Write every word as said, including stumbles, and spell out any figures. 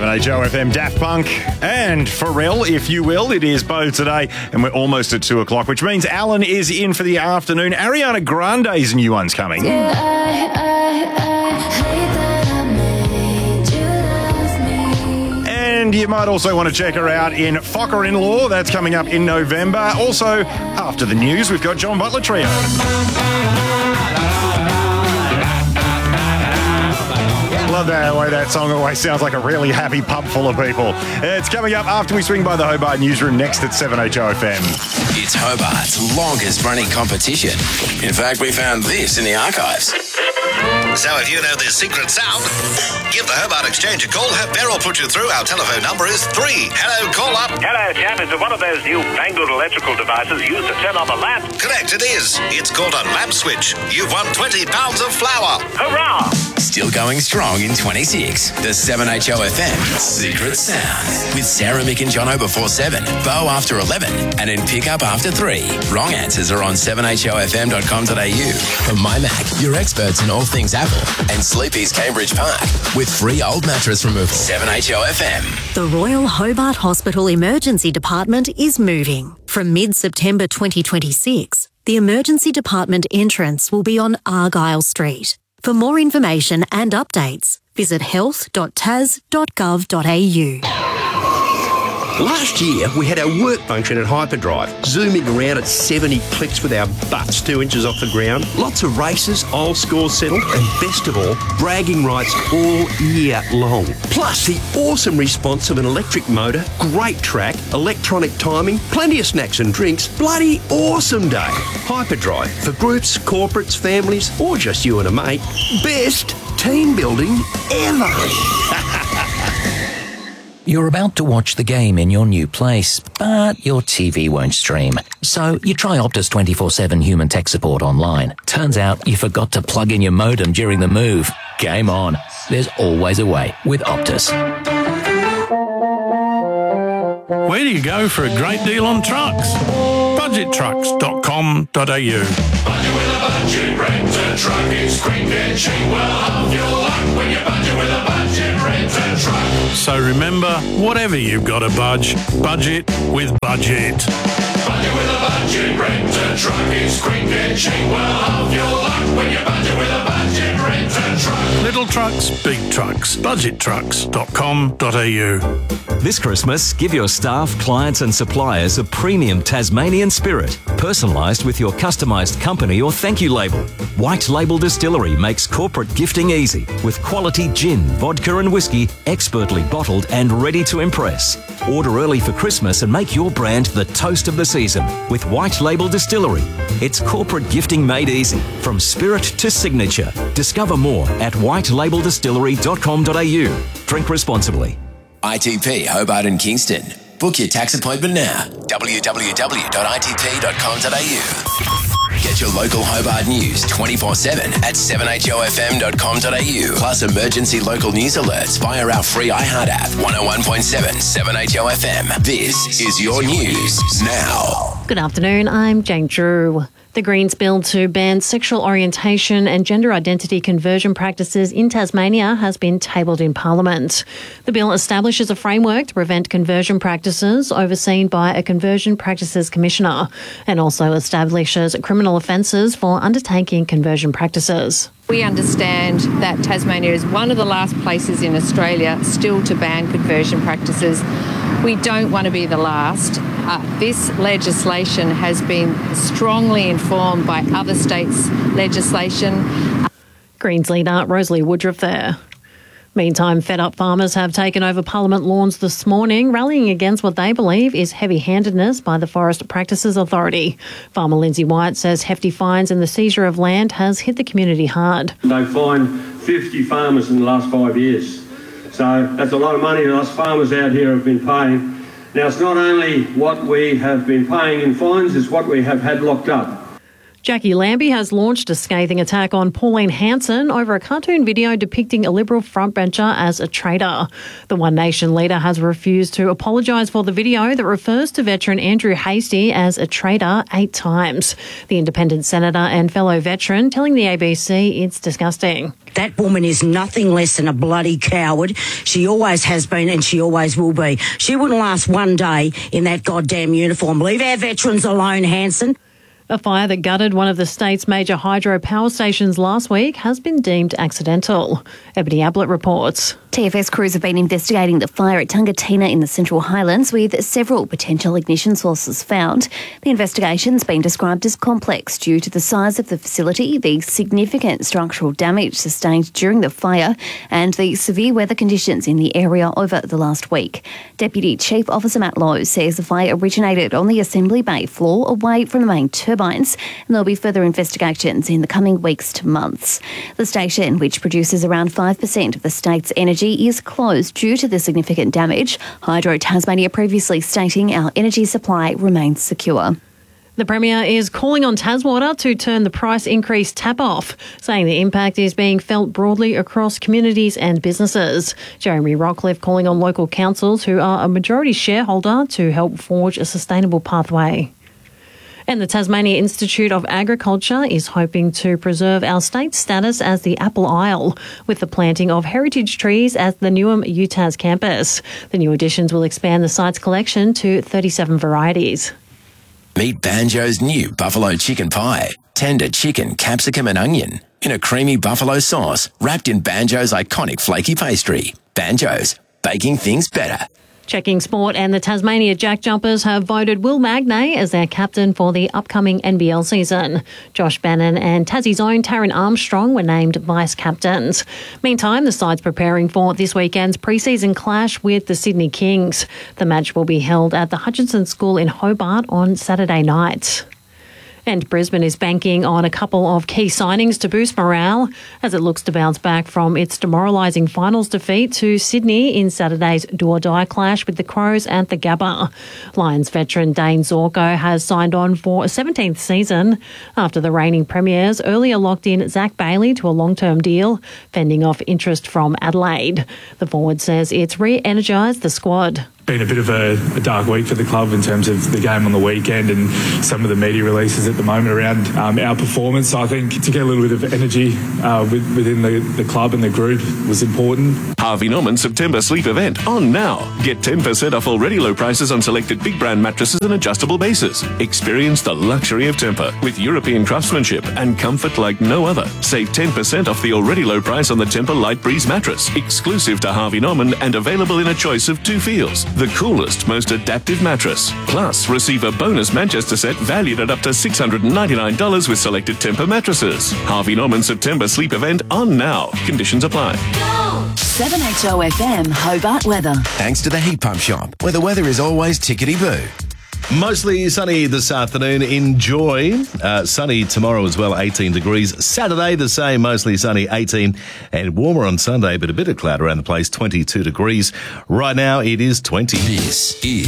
seven H O F M, Daft Punk and Pharrell, if you will. It is Bo today, and we're almost at two o'clock, which means Alan is in for the afternoon. Ariana Grande's new one's coming. Yeah, I, I, I hate that I made you love me. And you might also want to check her out in Focker-in-Law. That's coming up in November. Also, after the news, we've got John Butler Trio. Love that way that song always sounds like a really happy pub full of people. It's coming up after we swing by the Hobart newsroom next at seven H O F M. It's Hobart's longest running competition. In fact, we found this in the archives. So if you know this secret sound, give the Hobart Exchange a call. Have Beryl put you through. Our telephone number is three. Hello, call up. Hello, chap. Is it one of those new fangled electrical devices used to turn on the lamp? Correct, it is. It's called a lamp switch. You've won twenty pounds of flour. Hurrah! Still going strong in twenty-six. The seven H O F M Secret Sound. With Sarah, Mick and Jono before seven, Bo after eleven, and in Pickup after three. Wrong answers are on seven H O F M dot com dot a u. From MyMac, your experts in all things Apple, and Sleepy's Cambridge Park. With free old mattress removal. seven H O F M. The Royal Hobart Hospital Emergency Department is moving. From mid-September twenty twenty-six, the Emergency Department entrance will be on Argyle Street. For more information and updates, visit health dot tas dot gov dot a u. Last year, we had our work function at Hyperdrive, zooming around at seventy clicks with our butts two inches off the ground. Lots of races, old scores settled, and best of all, bragging rights all year long. Plus, the awesome response of an electric motor, great track, electronic timing, plenty of snacks and drinks. Bloody awesome day. Hyperdrive, for groups, corporates, families, or just you and a mate. Best team building ever. You're about to watch the game in your new place, but your T V won't stream. So you try Optus twenty-four seven human tech support online. Turns out you forgot to plug in your modem during the move. Game on. There's always a way with Optus. Where do you go for a great deal on trucks? budget trucks dot com dot a u. Budget with a budget, rent a truck. It's quick and cheap. Well, half your luck when you budget with a budget, rent a truck. So remember, whatever you've got to budge, budget with Budget. Budget with a budget, rent a truck. It's quick and cheap. Well, half your luck when you budget with a budget, rent a truck. Little trucks, big trucks. budget trucks dot com dot a u. This Christmas, give your staff, clients and suppliers a premium Tasmanian spirit, personalised with your customised company or thank you label. White Label Distillery makes corporate gifting easy with quality gin, vodka and whiskey, expertly bottled and ready to impress. Order early for Christmas and make your brand the toast of the season with White Label Distillery. It's corporate gifting made easy, from spirit to signature. Discover more at white label distillery dot com dot a u. Drink responsibly. I T P Hobart and Kingston. Book your tax appointment now. w w w dot i t p dot com dot a u. Get your local Hobart news twenty-four seven at seven h o f m dot com dot a u. Plus emergency local news alerts via our free iHeart app. one oh one point seven seven H O F M. This is your news now. Good afternoon, I'm Jane Drew. The Greens bill to ban sexual orientation and gender identity conversion practices in Tasmania has been tabled in Parliament. The bill establishes a framework to prevent conversion practices overseen by a Conversion Practices Commissioner and also establishes criminal offences for undertaking conversion practices. We understand that Tasmania is one of the last places in Australia still to ban conversion practices. We don't want to be the last. Uh, this legislation has been strongly informed by other states' legislation. Greens leader Rosalie Woodruff there. Meantime, fed-up farmers have taken over Parliament lawns this morning, rallying against what they believe is heavy-handedness by the Forest Practices Authority. Farmer Lindsay White says hefty fines and the seizure of land has hit the community hard. They fined fifty farmers in the last five years. So that's a lot of money that us farmers out here have been paying. Now, it's not only what we have been paying in fines, it's what we have had locked up. Jackie Lambie has launched a scathing attack on Pauline Hanson over a cartoon video depicting a Liberal frontbencher as a traitor. The One Nation leader has refused to apologise for the video that refers to veteran Andrew Hastie as a traitor eight times. The independent senator and fellow veteran telling the A B C it's disgusting. That woman is nothing less than a bloody coward. She always has been and she always will be. She wouldn't last one day in that goddamn uniform. Leave our veterans alone, Hanson. A fire that gutted one of the state's major hydro power stations last week has been deemed accidental. Ebony Ablett reports. T F S crews have been investigating the fire at Tungatina in the Central Highlands with several potential ignition sources found. The investigation's been described as complex due to the size of the facility, the significant structural damage sustained during the fire and the severe weather conditions in the area over the last week. Deputy Chief Officer Matt Lowe says the fire originated on the assembly bay floor away from the main turbines, and there'll be further investigations in the coming weeks to months. The station, which produces around five percent of the state's energy, is closed due to the significant damage. Hydro Tasmania previously stating our energy supply remains secure. The Premier is calling on Taswater to turn the price increase tap off, saying the impact is being felt broadly across communities and businesses. Jeremy Rockcliffe calling on local councils, who are a majority shareholder, to help forge a sustainable pathway. And the Tasmania Institute of Agriculture is hoping to preserve our state's status as the Apple Isle with the planting of heritage trees at the Newham U T A S campus. The new additions will expand the site's collection to thirty-seven varieties. Meet Banjo's new buffalo chicken pie. Tender chicken, capsicum and onion in a creamy buffalo sauce wrapped in Banjo's iconic flaky pastry. Banjo's, baking things better. Checking sport, and the Tasmania Jack Jumpers have voted Will Magnay as their captain for the upcoming N B L season. Josh Bannon and Tassie's own Taryn Armstrong were named vice captains. Meantime, the side's preparing for this weekend's pre-season clash with the Sydney Kings. The match will be held at the Hutchinson School in Hobart on Saturday night. And Brisbane is banking on a couple of key signings to boost morale as it looks to bounce back from its demoralising finals defeat to Sydney in Saturday's do-or-die clash with the Crows at the Gabba. Lions veteran Dane Zorko has signed on for a seventeenth season after the reigning premiers earlier locked in Zach Bailey to a long-term deal, fending off interest from Adelaide. The forward says it's re-energised the squad. Been a bit of a, a dark week for the club in terms of the game on the weekend and some of the media releases at the moment around um, our performance. So I think to get a little bit of energy uh, with, within the, the club and the group was important. Harvey Norman September sleep event on now. Get ten percent off already low prices on selected big brand mattresses and adjustable bases. Experience the luxury of Tempur with European craftsmanship and comfort like no other. Save ten percent off the already low price on the Tempur Light Breeze mattress, exclusive to Harvey Norman and available in a choice of two feels. The coolest, most adaptive mattress. Plus, receive a bonus Manchester set valued at up to six hundred ninety-nine dollars with selected Tempur mattresses. Harvey Norman September sleep event on now. Conditions apply. seven H O F M Hobart weather. Thanks to the Heat Pump Shop, where the weather is always tickety-boo. Mostly sunny this afternoon. Enjoy. Uh, sunny tomorrow as well, eighteen degrees. Saturday, the same, mostly sunny, eighteen. And warmer on Sunday, but a bit of cloud around the place, twenty-two degrees. Right now, it is twenty. This is